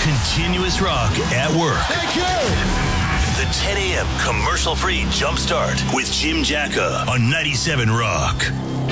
Continuous rock at work. Thank you. The 10 a.m. commercial-free Jumpstart with Jim Jacka on 97 Rock.